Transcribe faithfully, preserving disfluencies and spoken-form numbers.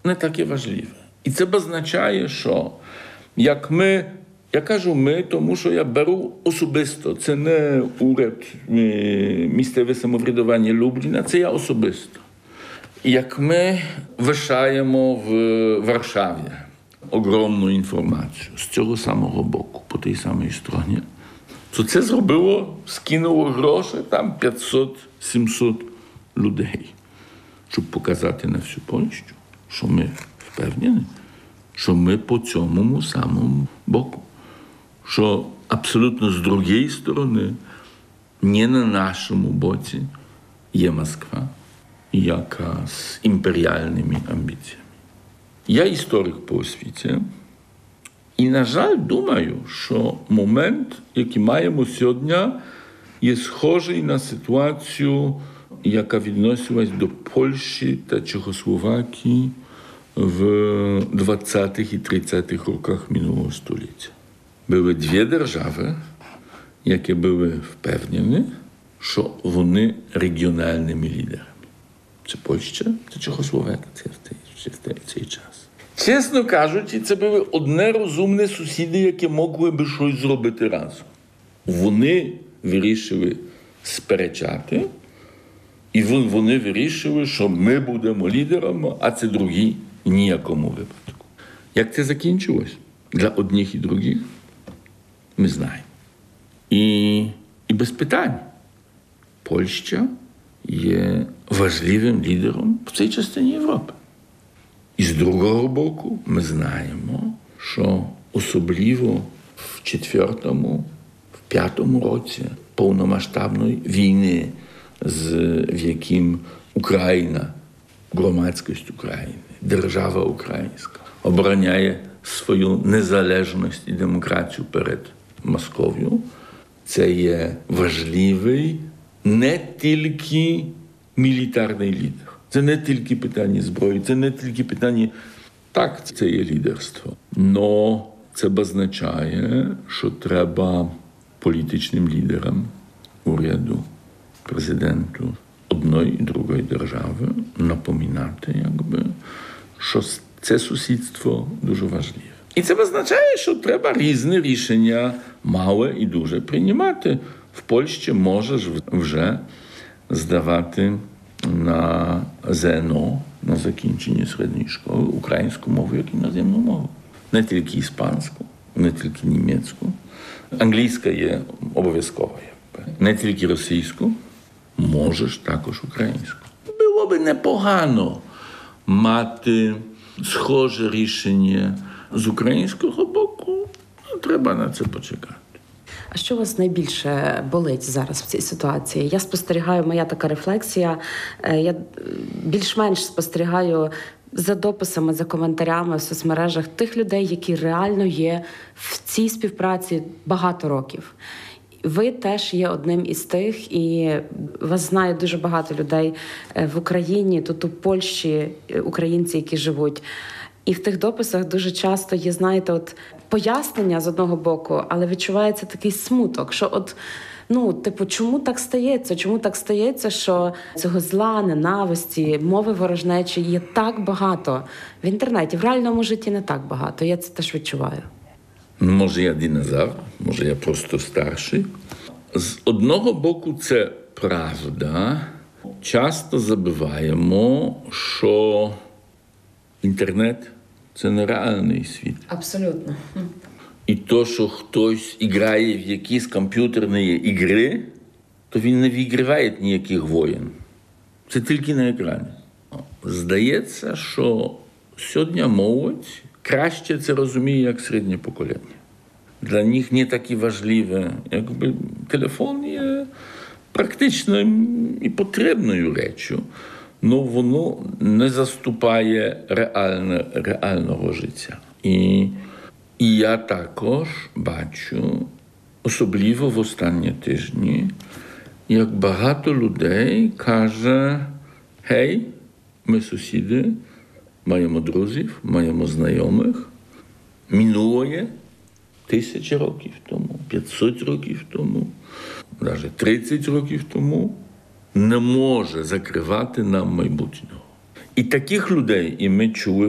не таке важливе. І це означає, що як ми, я кажу ми, тому що я беру особисто, це не уряд, місцеве самоврядування Любліна, це я особисто. Як ми вишаємо в Варшаві огромну інформацію з цього самого боку, по тій самій стороні, то це зробило, скинуло гроші там п'ятсот-сімсот людей, щоб показати на всю Польщу, що ми впевнені, що ми по цьому самому боку. Що абсолютно з другої сторони, не на нашому боці, є Москва, яка з імперіальними амбіціями. Я історик по освіті, і, на жаль, думаю, що момент, який маємо сьогодні, є схожий на ситуацію, яка відносилась до Польщі та Чехословакії в двадцятих і тридцятих роках минулого століття. Були дві держави, які були впевнені, що вони регіональними лідерами. Це Польща, це Чехословакія, це в цей, в цей час. Чесно кажучи, це були одне розумне сусіди, які могли би щось зробити разом. Вони вирішили сперечати, і вони вирішили, що ми будемо лідерами, а це другі ніякому випадку. Як це закінчилось? Для одних і других ми знаємо. І, і без питань. Польща є важливим лідером в цій частині Європи. І з другого боку ми знаємо, що особливо в четвертому, в п'ятому році повномасштабної війни, з, в яким Україна, громадськість України, держава українська обороняє свою незалежність і демократію перед Московією, це є важливий не тільки мілітарний лідер. Це не тільки питання зброї, це не тільки питання, так, це є лідерство. Но це означає, що треба політичним лідерам, уряду, президенту одної і другої держави напоминати, якби, що це сусідство дуже важливе. І це означає, що треба різні рішення, мале і дуже, приймати. В Польщі можеш вже здавати на ЗНО, на закінчення середньої школи, українську мову, як іноземну мову. Не тільки іспанську, не тільки німецьку. Англійська є обов'язкова. Не тільки російську, можеш також українську. Було би непогано мати схоже рішення з українського боку, треба на це почекати. А що вас найбільше болить зараз в цій ситуації? Я спостерігаю, моя така рефлексія, я більш-менш спостерігаю за дописами, за коментарями в соцмережах тих людей, які реально є в цій співпраці багато років. Ви теж є одним із тих, і вас знає дуже багато людей в Україні, тут у Польщі, українці, які живуть. І в тих дописах дуже часто є, знаєте, от пояснення з одного боку, але відчувається такий смуток, що от, ну, типу, чому так стається? Чому так стається, що цього зла, ненависті, мови ворожнечі є так багато в інтернеті? В реальному житті не так багато, я це теж відчуваю. Може, я динозавр, може, я просто старший. З одного боку, це правда. Часто забуваємо, що інтернет – це нереальний світ. Абсолютно. І то, що хтось грає в якісь комп'ютерні ігри, то він не виграває ніяких воєн. Це тільки на екрані. Здається, що сьогодні молодь краще це розуміє, як середнє покоління. Для них не такі важливі, якби телефон є практичною і потрібною речю, але воно не заступає реально, реального життя. І, і я також бачу, особливо в останні тижні, як багато людей каже: «Гей, ми сусіди, маємо друзів, маємо знайомих, минуло є тисячі років тому, п'ятсот років тому, навіть тридцять років тому, не може закривати нам майбутнього». І таких людей і ми чули